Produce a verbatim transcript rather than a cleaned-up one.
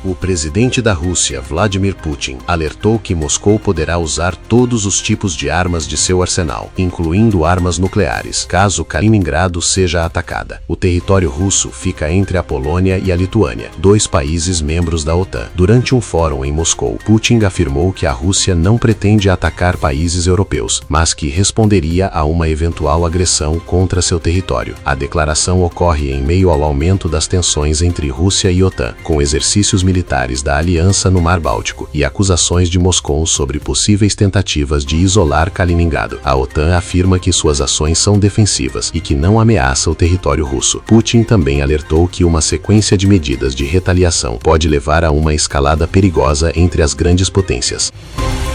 O presidente da Rússia, Vladimir Putin, alertou que Moscou poderá usar todos os tipos de armas de seu arsenal, incluindo armas nucleares, caso Kaliningrado seja atacada. O território russo fica entre a Polônia e a Lituânia, dois países membros da OTAN. Durante um fórum em Moscou, Putin afirmou que a Rússia não pretende atacar países europeus, mas que responderia a uma eventual agressão contra seu território. A declaração ocorre em meio ao aumento das tensões entre Rússia e OTAN, com exercícios militares militares da aliança no Mar Báltico e acusações de Moscou sobre possíveis tentativas de isolar Kaliningrado. A OTAN afirma que suas ações são defensivas e que não ameaça o território russo. Putin também alertou que uma sequência de medidas de retaliação pode levar a uma escalada perigosa entre as grandes potências.